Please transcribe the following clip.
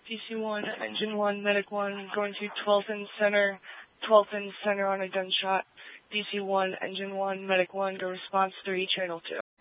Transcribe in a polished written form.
DC-1, Engine 1, Medic 1, going to 12th and center. 12th and center on a gunshot. DC-1, Engine 1, Medic 1, go response 3, Channel 2.